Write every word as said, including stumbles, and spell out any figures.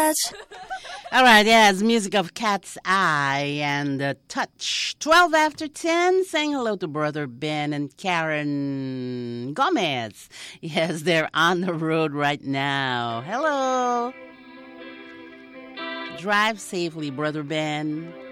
touch. All right, yeah, it's music of Cat's Eye and uh, Touch. twelve after ten, saying hello to Brother Ben and Karen Gomez. Yes, they're on the road right now. Hello. Drive safely, Brother Ben.